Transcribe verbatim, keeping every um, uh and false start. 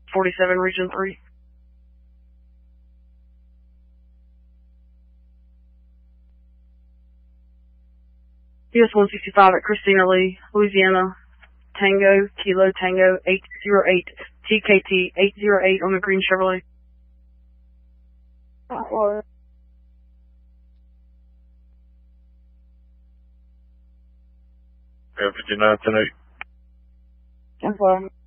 forty-seven, Region three. U S one sixty-five at Christina Lee, Louisiana. Tango, Kilo Tango, eight zero eight, T K T eight zero eight on the green Chevrolet. Uh, Yeah, fifty-nine, ten eight. ten four.